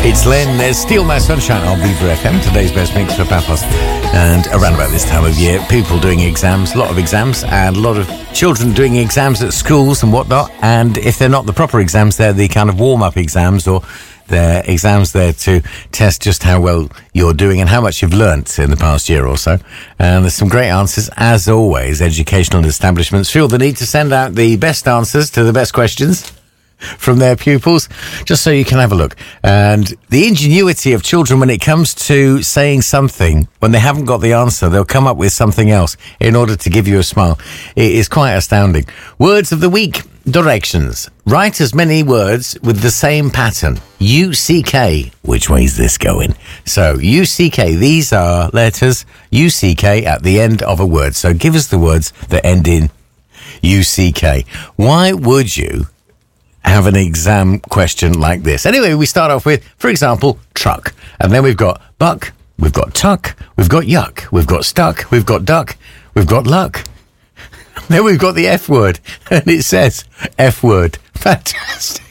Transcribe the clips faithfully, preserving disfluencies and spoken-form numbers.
It's Len. There's Steal My Sunshine on Viva F M, today's best mix for Papos. And around about this time of year, people doing exams, a lot of exams, and a lot of children doing exams at schools and whatnot. And if they're not the proper exams, they're the kind of warm-up exams, or they're exams there to test just how well you're doing and how much you've learnt in the past year or so. And there's some great answers. As always, educational establishments feel the need to send out the best answers to the best questions from their pupils, just so you can have a look. And the ingenuity of children when it comes to saying something, when they haven't got the answer, they'll come up with something else in order to give you a smile. It is quite astounding. Words of the week. Directions. Write as many words with the same pattern. U C K. Which way is this going? So, U C K. These are letters U C K at the end of a word. So, give us the words that end in U C K. Why would you have an exam question like this? Anyway, we start off with, for example, truck. And then we've got buck, we've got tuck, we've got yuck, we've got stuck, we've got duck, we've got luck. Then we've got the F word, and it says F word. Fantastic.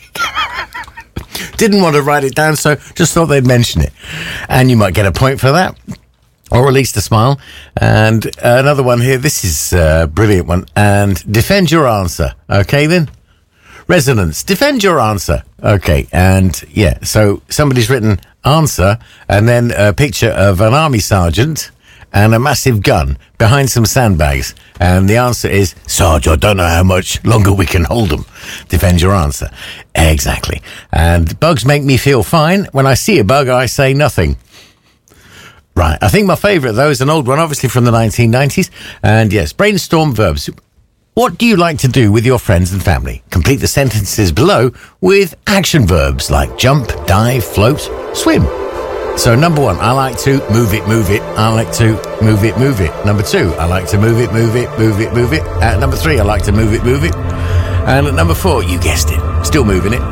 Didn't want to write it down, so just thought they'd mention it. And you might get a point for that, or at least a smile. And another one here, this is a brilliant one. And defend your answer. Okay, then? Resonance. Defend your answer. Okay, and yeah, so somebody's written answer, and then a picture of an army sergeant and a massive gun behind some sandbags. And the answer is, Sarge, I don't know how much longer we can hold them. Defend your answer. Exactly. And bugs make me feel fine. When I see a bug, I say nothing. Right. I think my favourite, though, is an old one, obviously from the nineteen nineties. And yes, brainstorm verbs. What do you like to do with your friends and family? Complete the sentences below with action verbs like jump, dive, float, swim. So number one, I like to move it, move it. I like to move it, move it. Number two, I like to move it, move it, move it, move it. At number three, I like to move it, move it. And at number four, you guessed it, still moving it.